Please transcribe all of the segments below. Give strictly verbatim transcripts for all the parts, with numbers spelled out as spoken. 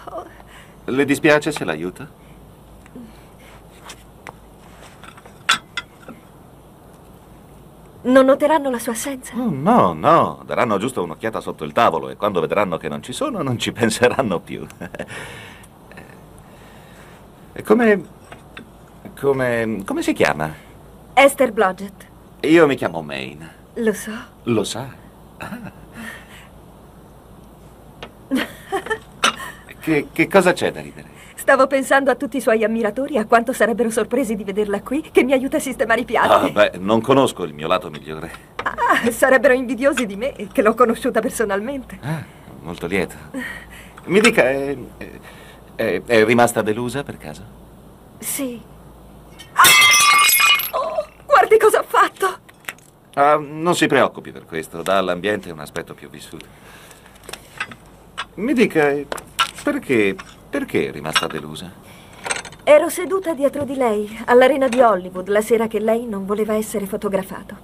Le dispiace se l'aiuto? Non noteranno la sua assenza? Oh, no, no, daranno giusto un'occhiata sotto il tavolo e quando vedranno che non ci sono non ci penseranno più. E come... come... come si chiama? Esther Blodgett. Io mi chiamo Maine. Lo so. Lo sa? Ah. Che, che cosa c'è da ridere? Stavo pensando a tutti i suoi ammiratori, a quanto sarebbero sorpresi di vederla qui, che mi aiuta a sistemare i piatti. Ah, beh, non conosco il mio lato migliore. Ah, sarebbero invidiosi di me, che l'ho conosciuta personalmente. Ah, molto lieto. Mi dica, è, è, è rimasta delusa per caso? Sì. Oh, guardi cosa ho fatto! Ah, non si preoccupi per questo, dà all'ambiente un aspetto più vissuto. Mi dica, perché, perché è rimasta delusa? Ero seduta dietro di lei, all'arena di Hollywood, la sera che lei non voleva essere fotografato.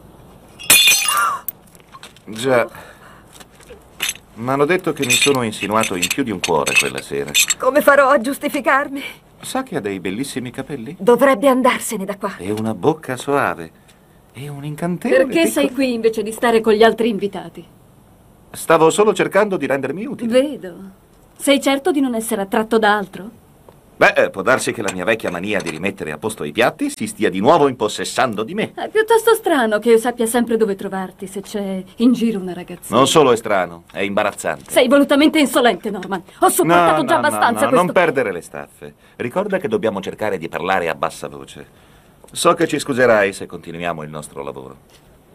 Già. M'hanno detto che mi sono insinuato in più di un cuore quella sera. Come farò a giustificarmi? Sa che ha dei bellissimi capelli? Dovrebbe andarsene da qua. E una bocca soave. E un incantevole Perché piccolo... sei qui invece di stare con gli altri invitati? Stavo solo cercando di rendermi utile. Vedo. Sei certo di non essere attratto da altro? Beh, eh, può darsi che la mia vecchia mania di rimettere a posto i piatti si stia di nuovo impossessando di me. È piuttosto strano che io sappia sempre dove trovarti se c'è in giro una ragazzina. Non solo è strano, è imbarazzante. Sei volutamente insolente, Norman. Ho sopportato no, già no, abbastanza no, no, questo... non perdere le staffe. Ricorda che dobbiamo cercare di parlare a bassa voce. So che ci scuserai se continuiamo il nostro lavoro.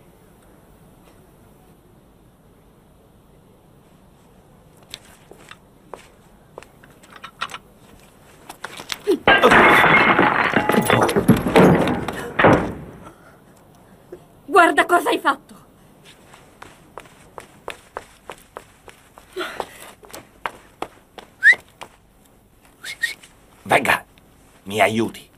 Guarda cosa hai fatto! Venga, mi aiuti.